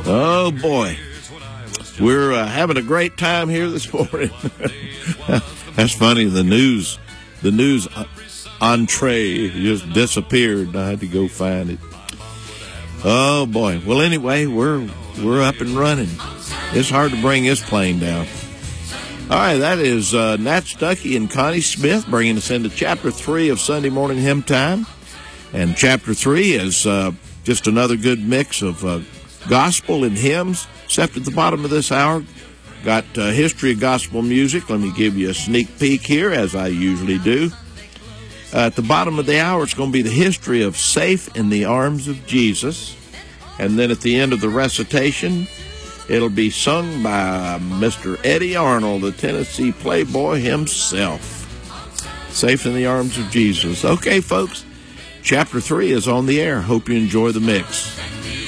Oh, boy. We're having a great time here this morning. That's funny. The news entree just disappeared. I had to go find it. Oh, boy. Well, anyway, we're up and running. It's hard to bring this plane down. All right, that is Nat Stuckey and Connie Smith bringing us into Chapter 3 of Sunday Morning Hymn Time. And Chapter 3 is just another good mix of gospel and hymns. Except at the bottom of this hour, got history of gospel music. Let me give you a sneak peek here, as I usually do. At the bottom of the hour, it's going to be the history of Safe in the Arms of Jesus. And then at the end of the recitation, it'll be sung by Mr. Eddie Arnold, the Tennessee Playboy himself. Safe in the Arms of Jesus. Okay, folks, Chapter 3 is on the air. Hope you enjoy the mix.